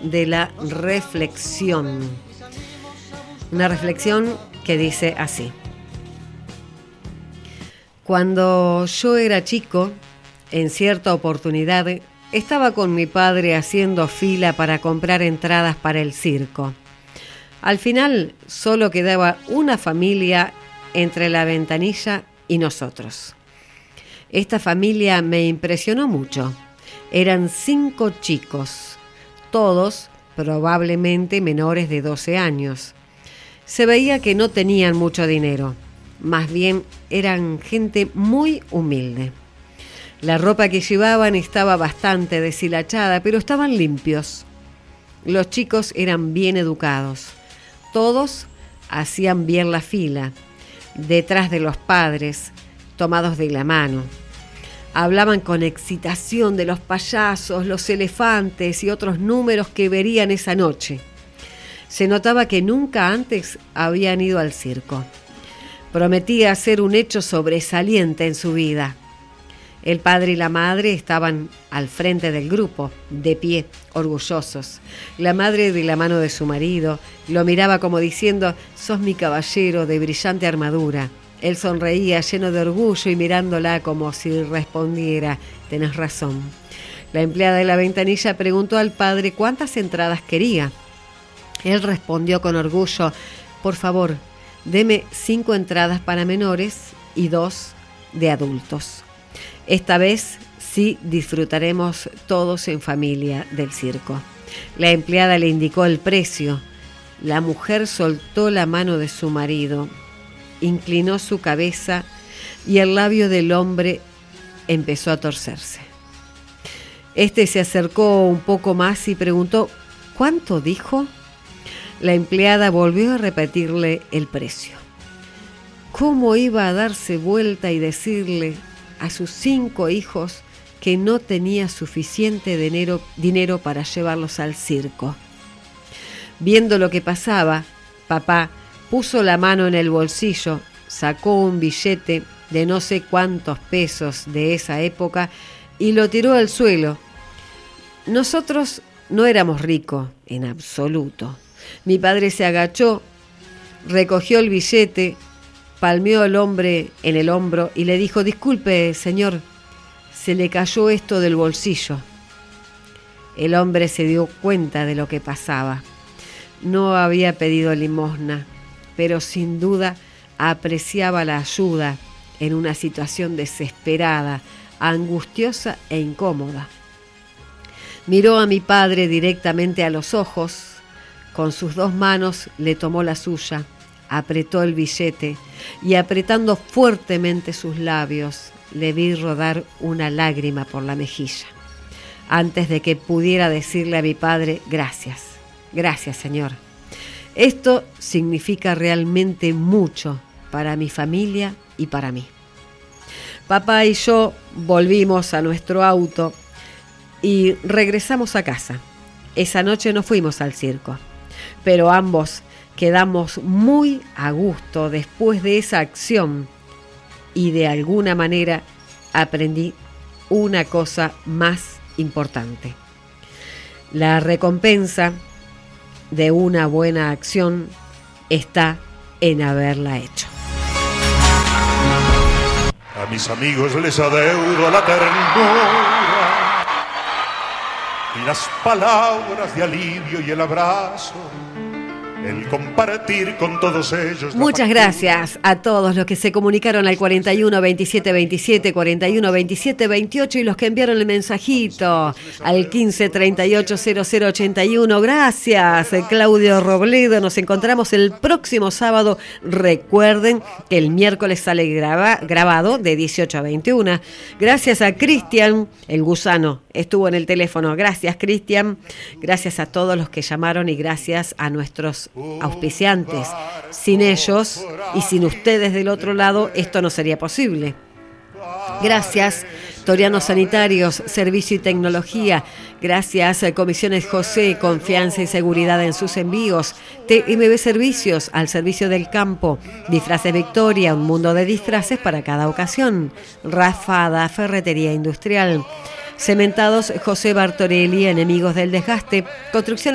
de la reflexión. Una reflexión que dice así: cuando yo era chico, en cierta oportunidad, estaba con mi padre haciendo fila para comprar entradas para el circo. Al final solo quedaba una familia entre la ventanilla y nosotros. Esta familia me impresionó mucho. Eran 5 chicos, todos probablemente menores de 12 años. Se veía que no tenían mucho dinero, más bien eran gente muy humilde. La ropa que llevaban estaba bastante deshilachada, pero estaban limpios. Los chicos eran bien educados. Todos hacían bien la fila, detrás de los padres, tomados de la mano. Hablaban con excitación de los payasos, los elefantes y otros números que verían esa noche. Se notaba que nunca antes habían ido al circo. Prometía ser un hecho sobresaliente en su vida. El padre y la madre estaban al frente del grupo, de pie, orgullosos. La madre, de la mano de su marido, lo miraba como diciendo: «Sos mi caballero de brillante armadura». Él sonreía lleno de orgullo y mirándola como si respondiera: «Tenés razón». La empleada de la ventanilla preguntó al padre cuántas entradas quería. Él respondió con orgullo: «Por favor, deme 5 entradas para menores y 2 de adultos. Esta vez sí disfrutaremos todos en familia del circo». La empleada le indicó el precio. La mujer soltó la mano de su marido, inclinó su cabeza y el labio del hombre empezó a torcerse. Este se acercó un poco más y preguntó: «¿Cuánto dijo?». La empleada volvió a repetirle el precio. ¿Cómo iba a darse vuelta y decirle a sus 5 hijos que no tenía suficiente dinero para llevarlos al circo? Viendo lo que pasaba, papá puso la mano en el bolsillo, sacó un billete de no sé cuántos pesos de esa época y lo tiró al suelo. Nosotros no éramos ricos en absoluto. Mi padre se agachó, recogió el billete, palmeó al hombre en el hombro y le dijo: «Disculpe, señor, se le cayó esto del bolsillo». El hombre se dio cuenta de lo que pasaba. No había pedido limosna, pero sin duda apreciaba la ayuda en una situación desesperada, angustiosa e incómoda. Miró a mi padre directamente a los ojos, con sus 2 manos le tomó la suya, apretó el billete y apretando fuertemente sus labios, le vi rodar una lágrima por la mejilla, antes de que pudiera decirle a mi padre: «Gracias, gracias, señor. Esto significa realmente mucho para mi familia y para mí». Papá y yo volvimos a nuestro auto y regresamos a casa. Esa noche no fuimos al circo, pero ambos quedamos muy a gusto después de esa acción y de alguna manera aprendí una cosa más importante. La recompensa de una buena acción está en haberla hecho. A mis amigos les adeudo la ternura y las palabras de alivio y el abrazo, el compartir con todos ellos. Muchas gracias a todos los que se comunicaron al 41 27 27, 41 27 28 y los que enviaron el mensajito al 15 38 00 81. Gracias, Claudio Robledo. Nos encontramos el próximo sábado. Recuerden que el miércoles sale grabado de 18 a 21. Gracias a Cristian, el gusano, estuvo en el teléfono. Gracias, Cristian. Gracias a todos los que llamaron y gracias a nuestros auspiciantes. Sin ellos y sin ustedes del otro lado, esto no sería posible. Gracias, Toriano Sanitarios, Servicio y Tecnología. Gracias, Comisiones José, confianza y seguridad en sus envíos. TMB Servicios, al servicio del campo. Disfraces Victoria, un mundo de disfraces para cada ocasión. Rafada, Ferretería Industrial. Cementados José Bartorelli, enemigos del desgaste. Construcción